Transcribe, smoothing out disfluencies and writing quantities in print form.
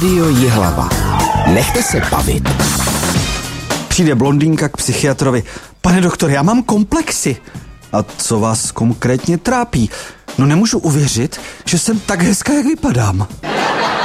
Rádio Jihlava. Nechte se bavit. Přijde blondýnka k psychiatrovi. Pane doktore, já mám komplexy. A co vás konkrétně trápí? No nemůžu uvěřit, že jsem tak hezká, jak vypadám.